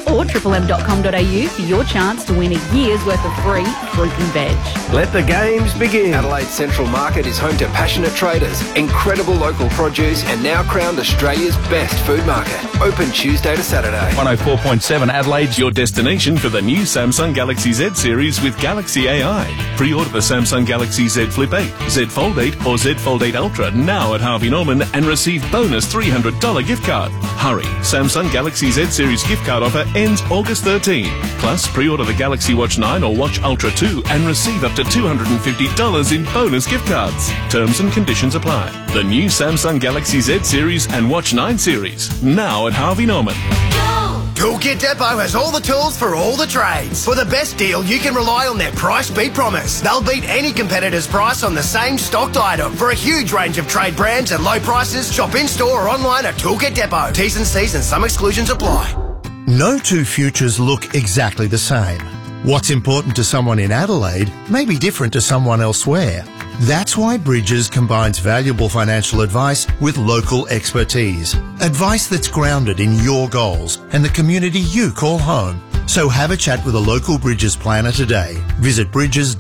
or triplem.com.au for your chance to win a year's worth of free fruit and veg. Let the games begin. Adelaide Central Market is home to passionate traders, incredible local produce, and now crowned Australia's best food market. Open Tuesday to Saturday. 104.7 Adelaide's your destination for the new Samsung Galaxy Z series with Galaxy AI. Pre-order the Samsung Galaxy Z Flip 8, Z Fold 8 or Z Fold 8 Ultra now at Harvey Norman and receive bonus $300 gift card. Hurry, Samsung Galaxy Z series gift card offer ends August 13. Plus, pre-order the Galaxy Watch 9 or Watch Ultra 2 and receive up to $250 in bonus gift cards. Terms and conditions apply. The new Samsung Galaxy Z series and Watch 9 series now at Harvey Norman. Toolkit Depot has all the tools for all the trades. For the best deal, you can rely on their price beat promise. They'll beat any competitor's price on the same stocked item. For a huge range of trade brands at low prices, shop in-store or online at Toolkit Depot. T's and C's and some exclusions apply. No two futures look exactly the same. What's important to someone in Adelaide may be different to someone elsewhere. That's why Bridges combines valuable financial advice with local expertise. Advice that's grounded in your goals and the community you call home. So have a chat with a local Bridges planner today. Visit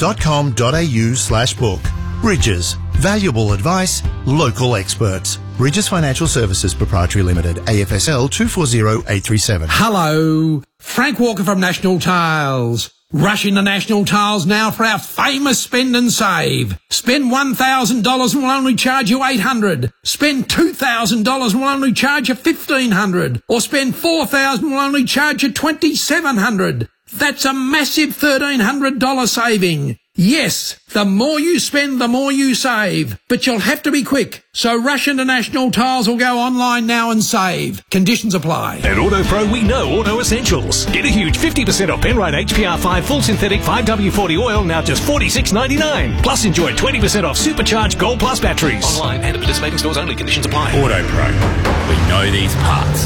bridges.com.au/book. Bridges. Valuable advice, local experts. Bridges Financial Services Proprietary Limited, AFSL 240837. Hello, Frank Walker from National Tiles. Rush into National Tiles now for our famous spend and save. Spend $1,000 and we'll only charge you $800. Spend $2,000 and we'll only charge you $1,500. Or spend $4,000 and we'll only charge you $2,700. That's a massive $1,300 saving. Yes, the more you spend, the more you save. But you'll have to be quick. So rush into National Tiles or go online now and save. Conditions apply. At AutoPro, we know auto essentials. Get a huge 50% off Penrite HPR5 full synthetic 5W40 oil, now just $46.99. Plus enjoy 20% off supercharged Gold Plus batteries. Online and at participating stores only. Conditions apply. AutoPro. We know these parts.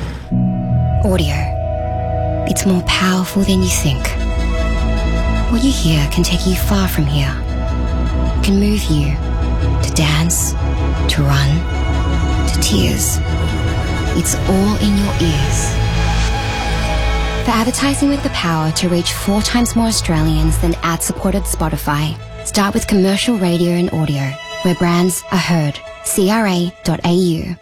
Audio. It's more powerful than you think. What you hear can take you far from here. It can move you to dance, to run, to tears. It's all in your ears. For advertising with the power to reach 4 times more Australians than ad-supported Spotify, start with commercial radio and audio, where brands are heard. CRA.au.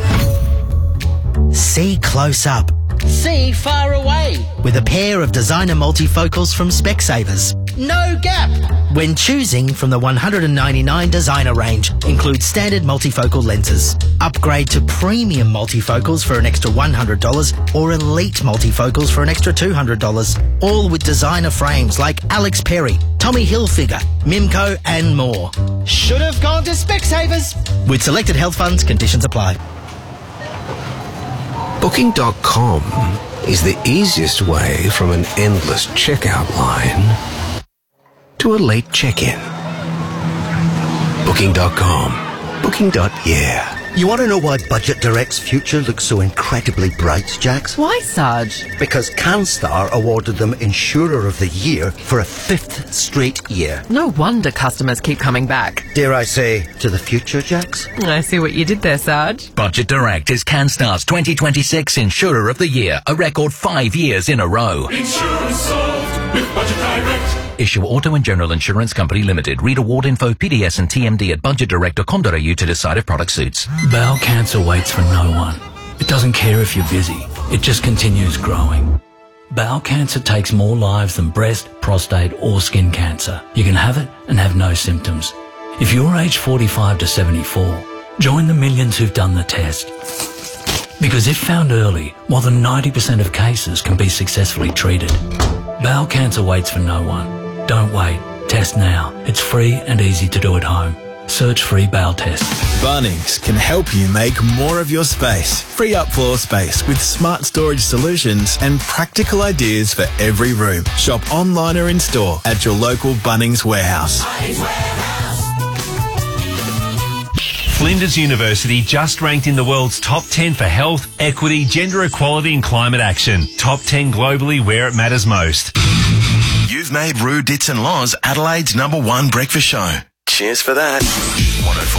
See close up. See far away. With a pair of designer multifocals from Specsavers. No gap. When choosing from the 199 designer range, includes standard multifocal lenses. Upgrade to premium multifocals for an extra $100 or elite multifocals for an extra $200. All with designer frames like Alex Perry, Tommy Hilfiger, Mimco and more. Should have gone to Specsavers. With selected health funds, conditions apply. Booking.com is the easiest way from an endless checkout line to a late check-in. Booking.com. Booking.yeah. You want to know why Budget Direct's future looks so incredibly bright, Jax? Why, Sarge? Because CanStar awarded them Insurer of the Year for a 5th straight year. No wonder customers keep coming back. Dare I say, to the future, Jax? I see what you did there, Sarge. Budget Direct is CanStar's 2026 Insurer of the Year, a record 5 years in a row. Insurance solved with Budget Direct. Issue Auto and General Insurance Company Limited. Read award info, PDS and TMD at budgetdirect.com.au to decide if product suits. Bowel cancer waits for no one. It doesn't care if you're busy. It just continues growing. Bowel cancer takes more lives than breast, prostate or skin cancer. You can have it and have no symptoms. If you're aged 45 to 74, join the millions who've done the test. Because if found early, more than 90% of cases can be successfully treated. Bowel cancer waits for no one. Don't wait. Test now. It's free and easy to do at home. Search free bowel test. Bunnings can help you make more of your space. Free up floor space with smart storage solutions and practical ideas for every room. Shop online or in store at your local Bunnings warehouse. Flinders University just ranked in the world's top 10 for health, equity, gender equality and climate action. Top 10 globally where it matters most. You've made Roo Dits and Laws Adelaide's #1 breakfast show. Cheers for that.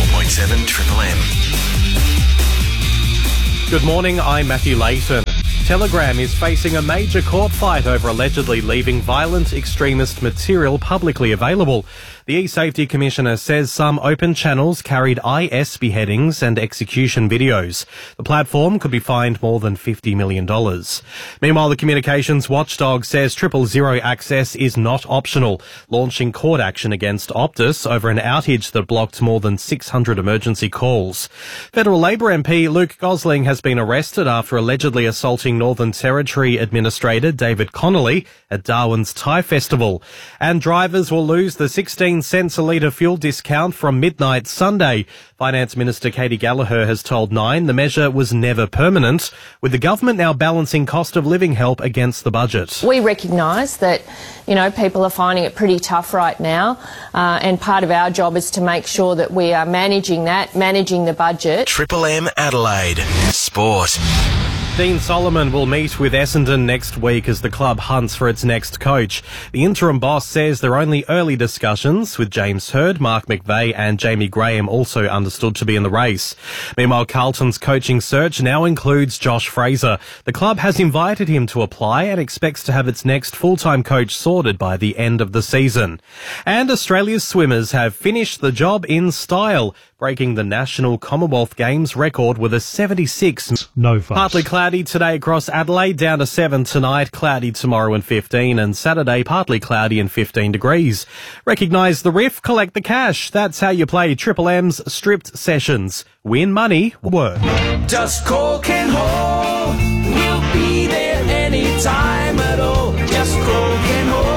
104.7 Triple M. Good morning, I'm Matthew Layton. Telegram is facing a major court fight over allegedly leaving violent extremist material publicly available. The E-Safety Commissioner says some open channels carried IS beheadings and execution videos. The platform could be fined more than $50 million. Meanwhile, the communications watchdog says 000 access is not optional, launching court action against Optus over an outage that blocked more than 600 emergency calls. Federal Labor MP Luke Gosling has been arrested after allegedly assaulting Northern Territory Administrator David Connolly at Darwin's Thai Festival. And drivers will lose the 16 cents a litre fuel discount from midnight Sunday. Finance Minister Katie Gallagher has told Nine the measure was never permanent, with the government now balancing cost of living help against the budget. We recognise that, people are finding it pretty tough right now, and part of our job is to make sure that we are managing the budget. Triple M Adelaide. Sport. Dean Solomon will meet with Essendon next week as the club hunts for its next coach. The interim boss says there are only early discussions, with James Hird, Mark McVeigh and Jamie Graham also understood to be in the race. Meanwhile, Carlton's coaching search now includes Josh Fraser. The club has invited him to apply and expects to have its next full-time coach sorted by the end of the season. And Australia's swimmers have finished the job in style, breaking the National Commonwealth Games record with a 76. No fuss. Partly cloudy today across Adelaide, down to 7 tonight, cloudy tomorrow and 15, and Saturday partly cloudy and 15 degrees. Recognise the riff, collect the cash. That's how you play Triple M's Stripped Sessions. Win money, work. Just call Ken Hall. We'll be there anytime at all. Just call Ken Hall.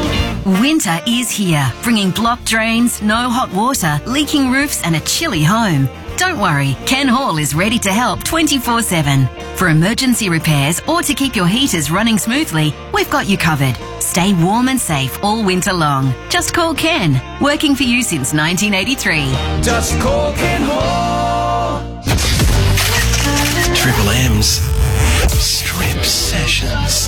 Winter is here, bringing blocked drains, no hot water, leaking roofs and a chilly home. Don't worry, Ken Hall is ready to help 24/7. For emergency repairs or to keep your heaters running smoothly, we've got you covered. Stay warm and safe all winter long. Just call Ken, working for you since 1983. Just call Ken Hall. Triple M's Strip Sessions.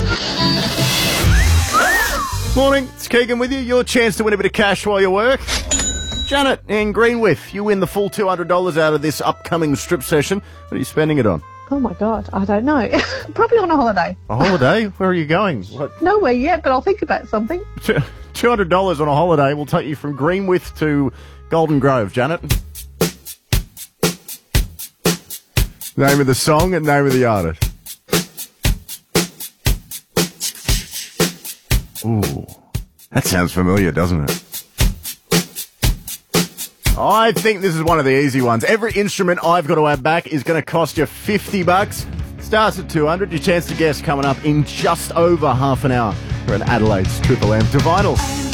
Morning, it's Keegan with you. Your chance to win a bit of cash while you work. Janet in Greenwith, you win the full $200 out of this upcoming strip session. What are you spending it on? Oh my God, I don't know. Probably on a holiday. A holiday? Where are you going? What? Nowhere yet, but I'll think about something. $200 on a holiday will take you from Greenwith to Golden Grove, Janet. Name of the song and name of the artist. Ooh, that sounds familiar, doesn't it? I think this is one of the easy ones. Every instrument I've got to add back is going to cost you $50. Starts at 200. Your chance to guess coming up in just over half an hour. We're at Adelaide's Triple M to Vinyl.